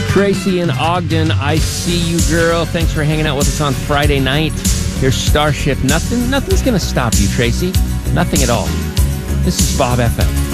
Tracy in Ogden, I see you, girl. Thanks for hanging out with us on Friday night. Here's Starship. Nothing's going to stop you, Tracy. Nothing at all. This is Bob FM.